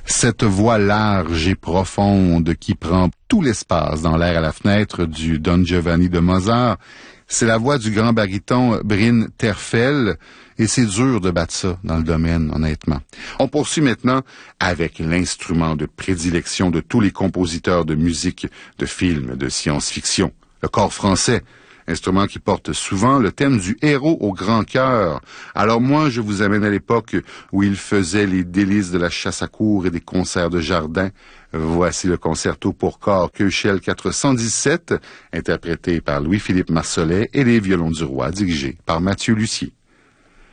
Cette voix large et profonde qui prend tout l'espace dans l'air à la fenêtre du Don Giovanni de Mozart, c'est la voix du grand baryton Bryn Terfel, et c'est dur de battre ça dans le domaine, honnêtement. On poursuit maintenant avec l'instrument de prédilection de tous les compositeurs de musique, de films, de science-fiction, le cor français. Instrument qui porte souvent le thème du héros au grand cœur. Alors moi, je vous amène à l'époque où il faisait les délices de la chasse à courre et des concerts de jardin. Voici le concerto pour corps Köchel 417, interprété par Louis-Philippe Marsollet, et les violons du roi, dirigé par Mathieu Lussier.